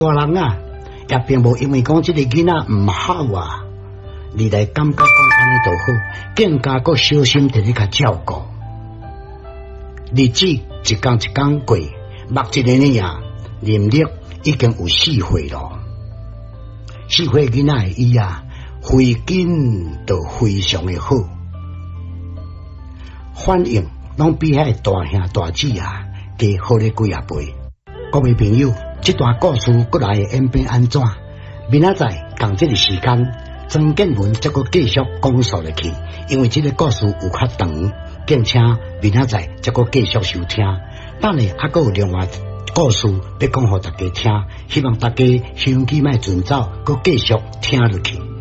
大人啊，也并无因为讲这个囡仔唔好啊，你来感觉讲安尼就好，更加个小心地去甲照顾。日子一天一天过，目一年呢呀，年龄已经有4岁咯。4岁囡仔的伊啊，非紧就非常的好，反应拢比遐大兄大姊啊加好咧几啊倍。各位朋友，这段故事过来演变安怎？明仔载同这个时间，曾建文则个继续讲述落去，因为这个故事有较长，敬请明仔载则个继续收听。等下还佫有另外故事要讲互大家听，希望大家收音机莫准走，佫继续听落去。